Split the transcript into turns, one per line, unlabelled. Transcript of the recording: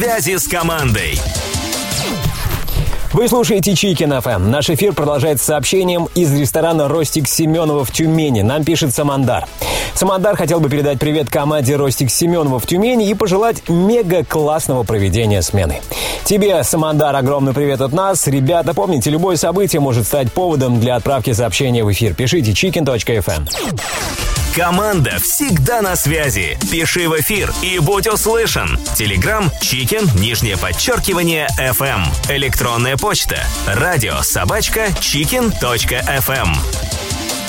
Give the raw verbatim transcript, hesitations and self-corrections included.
Связи с командой.
Вы слушаете Чикен эф эм. Наш эфир продолжается сообщением из ресторана «Ростик Семенова» в Тюмени. Нам пишет Самандар. Самандар хотел бы передать привет команде «Ростик Семенова» в Тюмени и пожелать мега-классного проведения смены. Тебе, Самандар, огромный привет от нас. Ребята, помните, любое событие может стать поводом для отправки сообщения в эфир. Пишите чикен точка эф эм.
Команда всегда на связи. Пиши в эфир и будь услышан. Телеграм Чикен, нижнее подчеркивание, эф эм. Электронная почта. Радио собачка чикен точка эф эм.